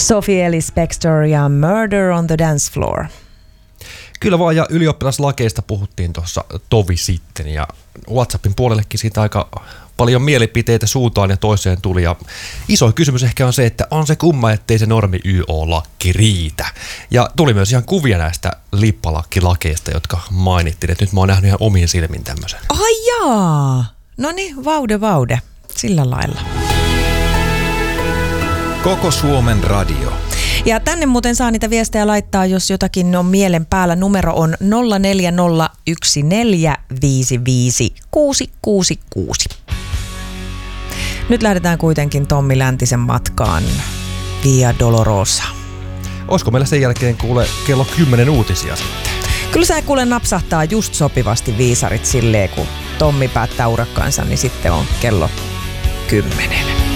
Sophie Ellis-Bextor ja Murder on the Dance Floor. Kyllä vaan, ja ylioppilaslakeista puhuttiin tuossa tovi sitten, ja WhatsAppin puolellekin siitä aika paljon mielipiteitä suuntaan ja toiseen tuli, ja iso kysymys ehkä on se, että on se kumma, ettei se normi YO-lakki riitä. Ja tuli myös ihan kuvia näistä lippalakkilakeista, jotka mainittiin, että nyt mä oon nähnyt ihan omiin silmin tämmöisen. Ai jaa! No niin, vaude, sillä lailla. Koko Suomen radio. Ja tänne muuten saa niitä viestejä laittaa, jos jotakin on mielen päällä. Numero on 0401455666. Nyt lähdetään kuitenkin Tommi Läntisen matkaan Via Dolorosa. Olisiko meillä sen jälkeen kuule kello 10 uutisia sitten? Kyllä sä kuule napsahtaa just sopivasti viisarit silleen, kun Tommi päättää urakkaansa, niin sitten on kello 10.